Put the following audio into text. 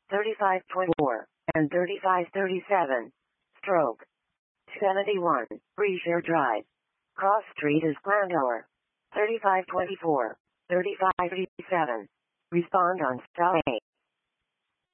3524, and 3537. Stroke. 71, Reshare Drive. Cross Street is Glandower. 3524, 3537. Respond on star 8.